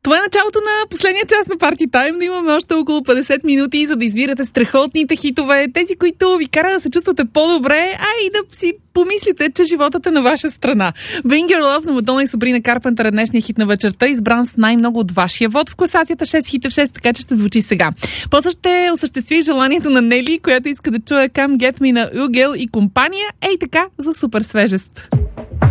Това е началото на последния час на Party Time, но имаме още около 50 минути, за да избирате страхотните хитове, тези, които ви карат да се чувствате по-добре, а и да си помислите, че животът е на ваша страна. Bring Your Love на Мадона и Сабрина Карпентър е днешния хит на вечерта, избран с най-много от вашия вод в класацията 6 хита в 6, така че ще звучи сега. После ще осъществи желанието на Нели, която иска да чуе Come Get Me на Угел и компания, ей така, за супер свежест.